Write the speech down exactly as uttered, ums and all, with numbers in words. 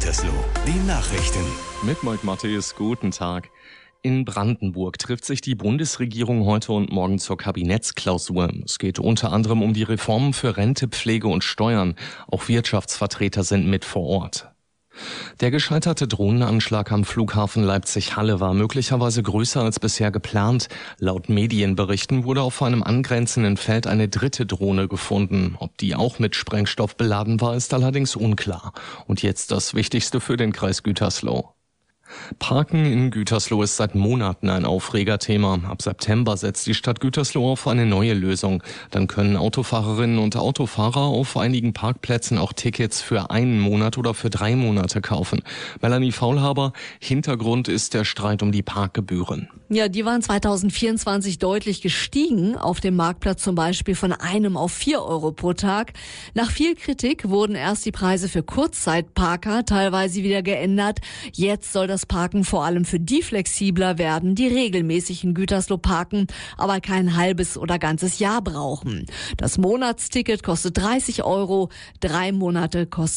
Gütersloh, die Nachrichten. Mit Mike Matthäus, guten Tag. In Brandenburg trifft sich die Bundesregierung heute und morgen zur Kabinettsklausur. Es geht unter anderem um die Reformen für Rente, Pflege und Steuern. Auch Wirtschaftsvertreter sind mit vor Ort. Der gescheiterte Drohnenanschlag am Flughafen Leipzig-Halle war möglicherweise größer als bisher geplant. Laut Medienberichten wurde auf einem angrenzenden Feld eine dritte Drohne gefunden. Ob die auch mit Sprengstoff beladen war, ist allerdings unklar. Und jetzt das Wichtigste für den Kreis Gütersloh. Parken in Gütersloh ist seit Monaten ein Aufregerthema. Ab September setzt die Stadt Gütersloh auf eine neue Lösung. Dann können Autofahrerinnen und Autofahrer auf einigen Parkplätzen auch Tickets für einen Monat oder für drei Monate kaufen. Melanie Faulhaber, Hintergrund ist der Streit um die Parkgebühren. Ja, die waren zweitausendvierundzwanzig deutlich gestiegen, auf dem Marktplatz zum Beispiel von einem auf vier Euro pro Tag. Nach viel Kritik wurden erst die Preise für Kurzzeitparker teilweise wieder geändert. Jetzt soll das Parken vor allem für die flexibler werden, die regelmäßig in Gütersloh parken, aber kein halbes oder ganzes Jahr brauchen. Das Monatsticket kostet dreißig Euro, drei Monate kosten